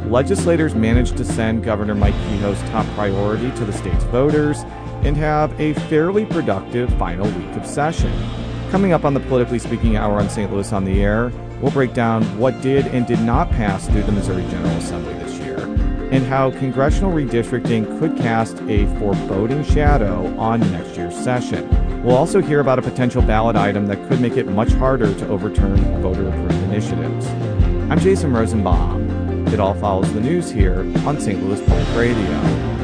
legislators managed to send Governor Mike Kehoe's top priority to the state's voters and have a fairly productive final week of session. Coming up on the Politically Speaking Hour on St. Louis on the Air, we'll break down what did and did not pass through the Missouri General Assembly this year, and how congressional redistricting could cast a foreboding shadow on next year's session. We'll also hear about a potential ballot item that could make it much harder to overturn voter-approved initiatives. I'm Jason Rosenbaum. It all follows the news here on St. Louis Public Radio.